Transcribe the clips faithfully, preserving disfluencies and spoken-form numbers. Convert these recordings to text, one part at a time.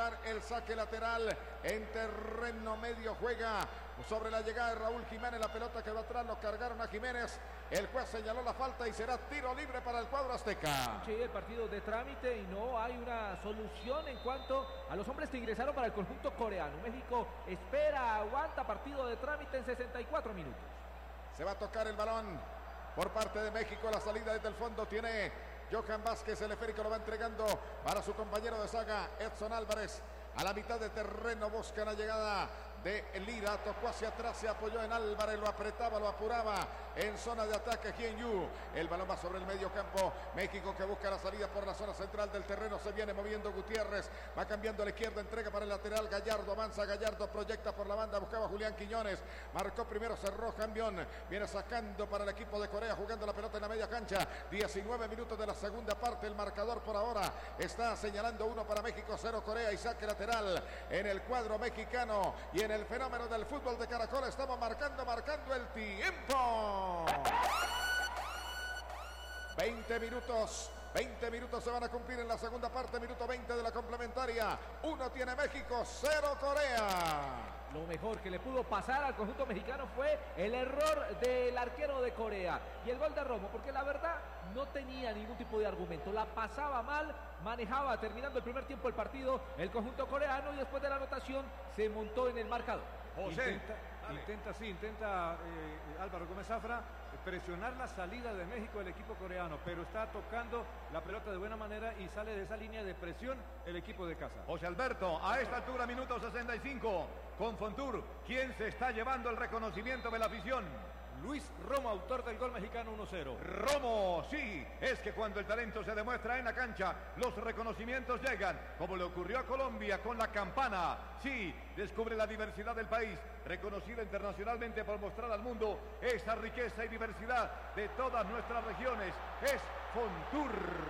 preparar el saque lateral en terreno medio. Juega sobre la llegada de Raúl Jiménez. La pelota que va atrás, lo cargaron a Jiménez. El juez señaló la falta y será tiro libre para el cuadro azteca. Sí, el partido de trámite y no hay una solución en cuanto a los hombres que ingresaron para el conjunto coreano. México espera, aguanta, partido de trámite en sesenta y cuatro minutos. Se va a tocar el balón por parte de México. La salida desde el fondo tiene Johan Vázquez. El esférico lo va entregando para su compañero de saga, Edson Álvarez. A la mitad de terreno busca la llegada de Lira, tocó hacia atrás, se apoyó en Álvarez, lo apretaba, lo apuraba en zona de ataque Hien Yu. El balón va sobre el medio campo. México que busca la salida por la zona central del terreno. Se viene moviendo Gutiérrez, va cambiando a la izquierda, entrega para el lateral. Gallardo avanza, Gallardo proyecta por la banda, buscaba Julián Quiñones, marcó primero, cerró Cambión, viene sacando para el equipo de Corea, jugando la pelota en la media cancha. diecinueve minutos de la segunda parte. El marcador por ahora está señalando uno para México, cero Corea, y saque lateral en el cuadro mexicano. Y en el fenómeno del fútbol de Caracol estamos marcando, marcando el tiempo. veinte minutos. veinte minutos se van a cumplir en la segunda parte. Minuto veinte de la complementaria. Uno tiene México, cero Corea. Lo mejor que le pudo pasar al conjunto mexicano fue el error del arquero de Corea y el gol de Romo, porque la verdad no tenía ningún tipo de argumento. La pasaba mal, manejaba terminando el primer tiempo el partido el conjunto coreano, y después de la anotación se montó en el marcador. José, intenta, intenta sí, intenta eh, Álvaro Gómez Zafra presionar la salida de México del equipo coreano, pero está tocando la pelota de buena manera y sale de esa línea de presión el equipo de casa. José Alberto, a esta altura, minuto sesenta y cinco, con Fontur, ¿quién se está llevando el reconocimiento de la afición? Luis Romo, autor del gol mexicano uno cero. Romo, sí, es que cuando el talento se demuestra en la cancha, los reconocimientos llegan, como le ocurrió a Colombia con la campana. Sí, descubre la diversidad del país, reconocida internacionalmente por mostrar al mundo esa riqueza y diversidad de todas nuestras regiones. Es Fontur.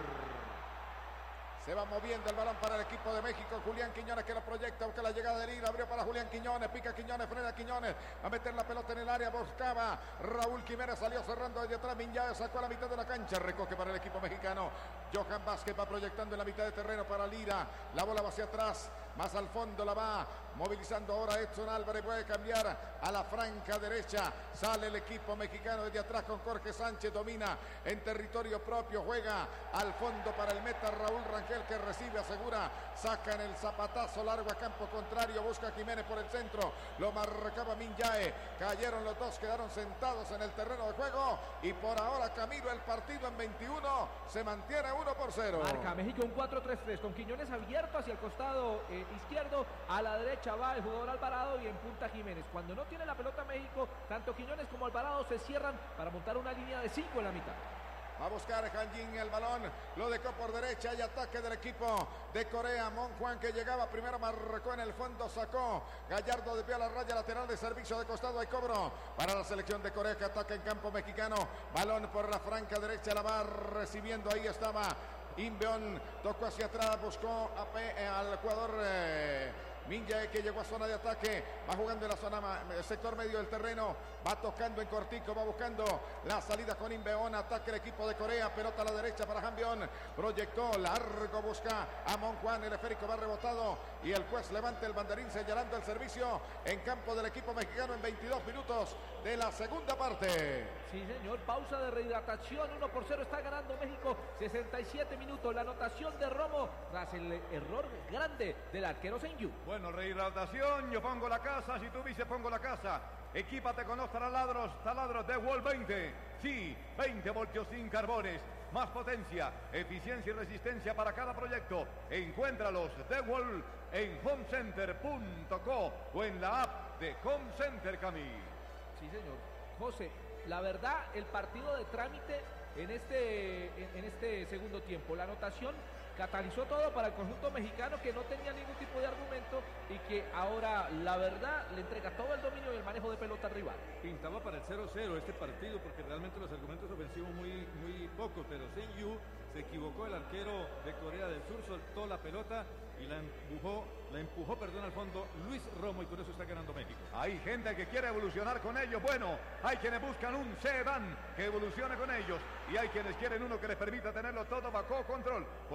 Se va moviendo el balón para el equipo de México. Julián Quiñones que lo proyecta, busca la llegada de Lira, abrió para Julián Quiñones, pica Quiñones, frena Quiñones, va a meter la pelota en el área, buscaba Raúl Jiménez, salió cerrando desde atrás, Minyae sacó a la mitad de la cancha, recoge para el equipo mexicano. Johan Vázquez va proyectando en la mitad de terreno para Lira, la bola va hacia atrás, más al fondo la va movilizando ahora Edson Álvarez, puede cambiar a la franca derecha, sale el equipo mexicano desde atrás con Jorge Sánchez, domina en territorio propio, juega al fondo para el meta Raúl Rangel, que recibe, asegura, saca en el zapatazo largo a campo contrario, busca a Jiménez por el centro, lo marcaba Minyae, cayeron los dos, quedaron sentados en el terreno de juego, y por ahora Camilo, el partido en veintiuno se mantiene uno por cero. Marca México un cuatro tres tres con Quiñones abierto hacia el costado eh, izquierdo, a la derecha va el jugador Alvarado y en punta Jiménez. Cuando no tiene la pelota México, tanto Quiñones como Alvarado se cierran para montar una línea de cinco en la mitad. Va a buscar Han Jin el balón, lo dejó por derecha, y ataque del equipo de Corea. Mon Juan, que llegaba primero, marcó en el fondo, sacó Gallardo de pie a la raya lateral de servicio de costado, hay cobro para la selección de Corea que ataca en campo mexicano. Balón por la franca derecha, la va recibiendo, ahí estaba Inbeon, tocó hacia atrás, buscó a P, al jugador eh, Minyae, que llegó a zona de ataque, va jugando en la zona, el sector medio del terreno, va tocando en cortico, va buscando la salida con Inbeon, ataque el equipo de Corea, pelota a la derecha para Hanbion, proyectó largo, busca a Mon Juan, el esférico va rebotado y el juez levanta el banderín señalando el servicio en campo del equipo mexicano en veintidós minutos de la segunda parte. Sí, señor, pausa de rehidratación, uno por cero, está ganando México, sesenta y siete minutos, la anotación de Romo tras el error grande del arquero Hien Yu. Bueno, rehidratación, yo pongo la casa, si tú dices pongo la casa. Equípate con los taladros, taladros de Wall veinte. Sí, veinte voltios sin carbones. Más potencia, eficiencia y resistencia para cada proyecto. Encuéntralos de Wall en homecenter punto co o en la app de Home Center, Camil. Sí, señor. José, la verdad, el partido de trámite en este, en, en este segundo tiempo, la anotación catalizó todo para el conjunto mexicano, que no tenía ningún tipo de argumento y que ahora, la verdad, le entrega todo el dominio y el manejo de pelota al rival. Pintaba para el cero cero este partido porque realmente los argumentos ofensivos muy, muy pocos, pero Hien Yu se equivocó, el arquero de Corea del Sur soltó la pelota y la empujó, la empujó, perdón, al fondo Luis Romo, y con eso está ganando México. Hay gente que quiere evolucionar con ellos, bueno, hay quienes buscan un sedán que evolucione con ellos y hay quienes quieren uno que les permita tenerlo todo bajo control.